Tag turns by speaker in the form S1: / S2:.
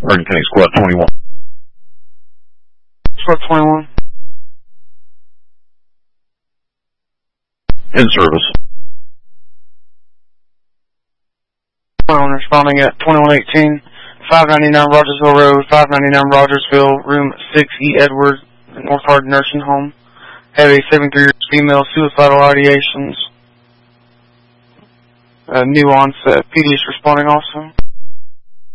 S1: Hardin County Squad 21.
S2: Squad 21.
S1: In service.
S2: Responding at 2118, 599 Rogersville Road, 599 Rogersville, room 6E Edward, North Hardin Nursing Home. Have a 73-year-old female suicidal ideations. New onset. PD is responding also.